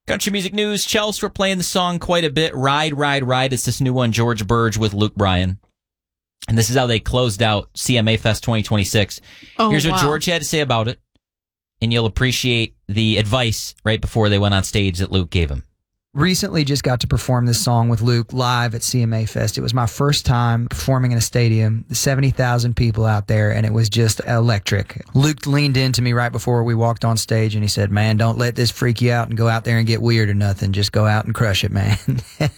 Country music news. Chelsea were playing the song quite a bit. Ride, Ride, Ride. It's this new one, George Burge with Luke Bryan. And this is how they closed out CMA Fest 2026. Here's what George had to say about it. And you'll appreciate the advice right before they went on stage that Luke gave him. Recently just got to perform this song with Luke live at CMA Fest. It was my first time performing in a stadium, 70,000 people out there, and it was just electric. Luke leaned into me right before we walked on stage, and he said, "Man, don't let this freak you out and go out there and get weird or nothing. Just go out and crush it, man."